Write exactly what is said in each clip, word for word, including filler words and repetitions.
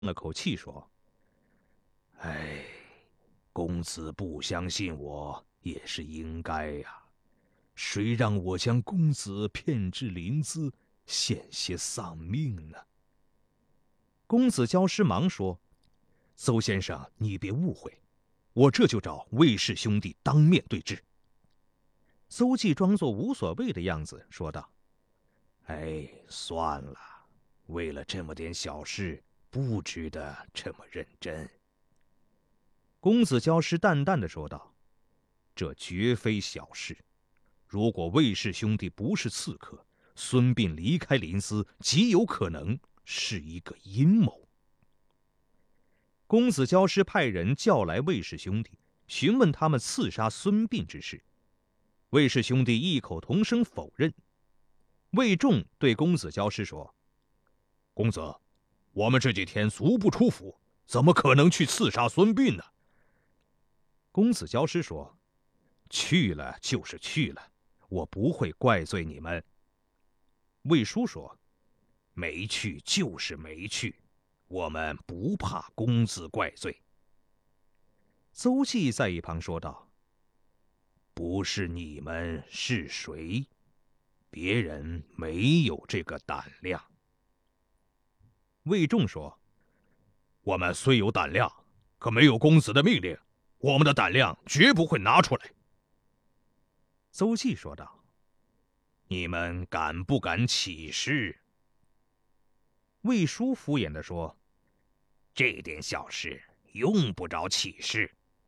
了口气说：“哎，公子不相信我也是应该呀、啊。谁让我将公子骗至临淄，险些丧命呢？”公子焦师忙说：“邹先生，你别误会，我这就找魏氏兄弟当面对质。”邹忌装作无所谓的样子，说道：“哎，算了，为了这么点小事，不值得这么认真。”公子焦师淡淡的说道：“这绝非小事。如果魏氏兄弟不是刺客，孙膑离开临淄，极有可能是一个阴谋。”公子焦师派人叫来魏氏兄弟，询问他们刺杀孙膑之事。魏氏兄弟异口同声否认。魏仲对公子焦师说：“公子，我们这几天足不出府，怎么可能去刺杀孙膑呢？”公子焦师说：“去了就是去了，我不会怪罪你们。”魏叔说：“没去就是没去，我们不怕公子怪罪。”邹忌在一旁说道：“不是你们是谁？别人没有这个胆量。”魏仲说：“我们虽有胆量，可没有公子的命令，我们的胆量绝不会拿出来。”邹忌说道：“你们敢不敢起誓？”魏叔敷衍地说：“这点小事用不着起誓。”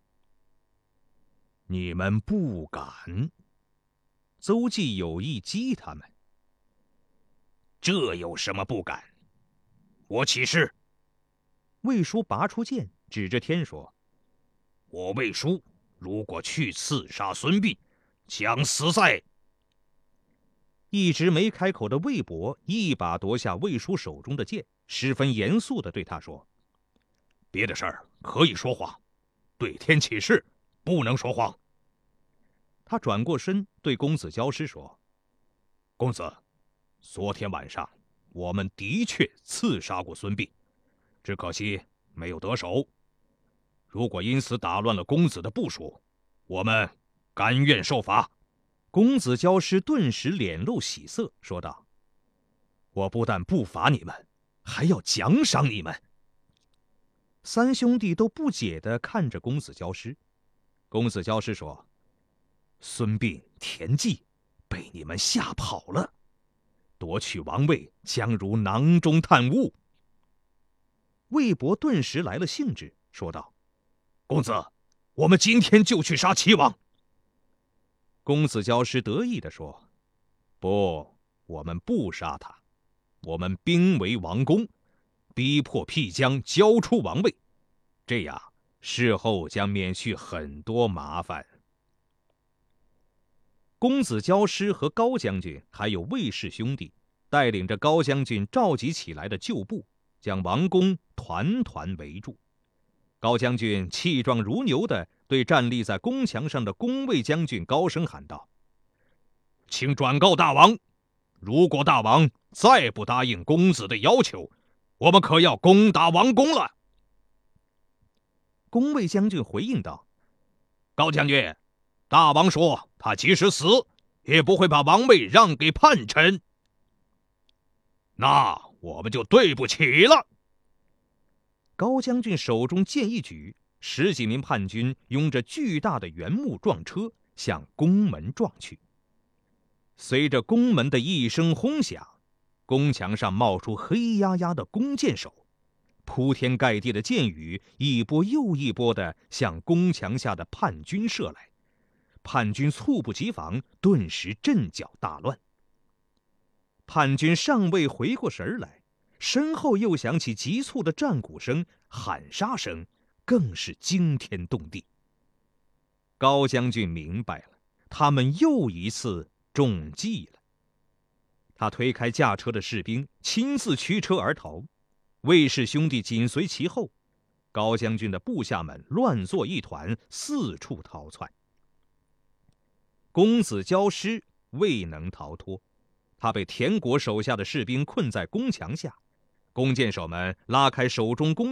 你们不敢？邹忌有意激他们。这有什么不敢？我起誓。魏叔拔出剑，指着天说：“我魏叔如果去刺杀孙膑，将死在……”一直没开口的魏博一把夺下魏叔手中的剑，十分严肃地对他说：“别的事儿可以说谎，对天起誓，不能说谎。”他转过身对公子焦师说：“公子，昨天晚上我们的确刺杀过孙膑，只可惜没有得手。如果因此打乱了公子的部署，我们甘愿受罚。”公子焦师顿时脸露喜色，说道：“我不但不罚你们，还要奖赏你们。”三兄弟都不解地看着公子焦师。公子焦师说：“孙膑、田忌被你们吓跑了，夺取王位将如囊中探物。”魏博顿时来了兴致，说道：“公子，我们今天就去杀齐王。”公子焦师得意地说：“不，我们不杀他，我们兵围王宫，逼迫辟疆交出王位，这样事后将免去很多麻烦。”公子焦师和高将军还有魏氏兄弟，带领着高将军召集起来的旧部，将王宫团团围住。高将军气壮如牛地对站立在宫墙上的宫卫将军高声喊道：“请转告大王，如果大王再不答应公子的要求，我们可要攻打王宫了。”宫卫将军回应道：“高将军，大王说他即使死，也不会把王位让给叛臣。”“那我们就对不起了。”高将军手中剑一举，十几名叛军拥着巨大的原木撞车向宫门撞去。随着宫门的一声轰响，宫墙上冒出黑压压的弓箭手，铺天盖地的箭雨一波又一波地向宫墙下的叛军射来。叛军猝不及防，顿时阵脚大乱。叛军尚未回过神来，身后又响起急促的战鼓声，喊杀声更是惊天动地。高将军明白了，他们又一次中计了。他推开驾车的士兵，亲自驱车而逃。魏氏兄弟紧随其后，高将军的部下们乱作一团，四处逃窜。公子焦师未能逃脱，他被田国手下的士兵困在宫墙下， 弓箭手们拉开手中弓